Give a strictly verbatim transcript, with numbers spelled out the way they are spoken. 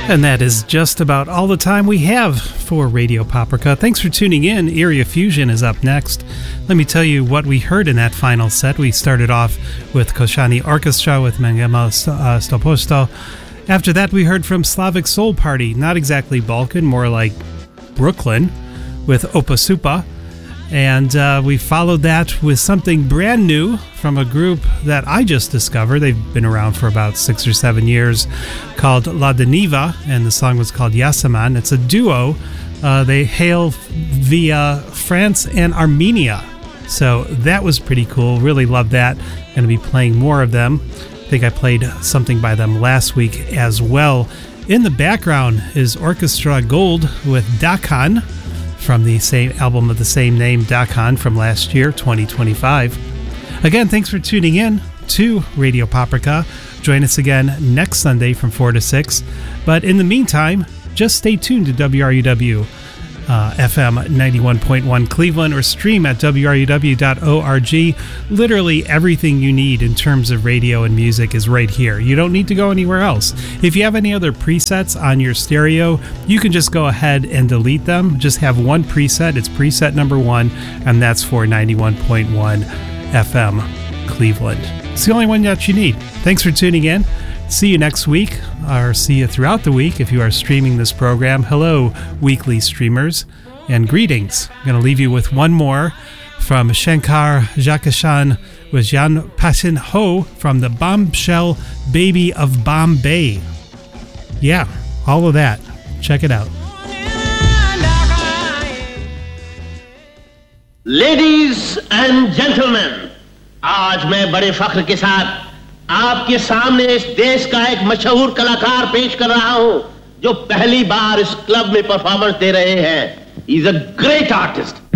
And that is just about all the time we have for Radio Paprika. Thanks for tuning in. Area Fusion is up next. Let me tell you what we heard in that final set. We started off with Koshani Orchestra with Mangema uh, Stoposto. After that, we heard from Slavic Soul Party, not exactly Balkan, more like Brooklyn, with Opa Supa. And uh, we followed that with something brand new from a group that I just discovered. They've been around for about six or seven years, called La Deniva, and the song was called Yaseman. It's a duo. Uh, they hail via France and Armenia. So that was pretty cool. Really love that. Going to be playing more of them. I think I played something by them last week as well. In the background is Orchestra Gold with Dakan, from the same album of the same name, Dakan, from last year, twenty twenty-five. Again, thanks for tuning in to Radio Paprika. Join us again next Sunday from four to six. But in the meantime, just stay tuned to W R U W uh, F M ninety-one point one Cleveland, or stream at W R U W dot org. Literally everything you need in terms of radio and music is right here. You don't need to go anywhere else. If you have any other presets on your stereo, you can just go ahead and delete them. Just have one preset. It's preset number one, and that's for ninety-one point one F M Cleveland. It's the only one that you need. Thanks for tuning in. See you next week, or see you throughout the week if you are streaming this program. Hello, weekly streamers, and greetings. I'm going to leave you with one more from Shankar Jakashan with Jan Passin Ho from the Bombshell Baby of Bombay. Yeah, all of that. Check it out. Ladies and gentlemen, आज मैं बड़े फख्र के साथ आपके सामने इस देश का एक मशहूर कलाकार पेश कर रहा हूं जो पहली बार इस क्लब में परफॉर्मेंस दे रहे हैं. He is a great artist.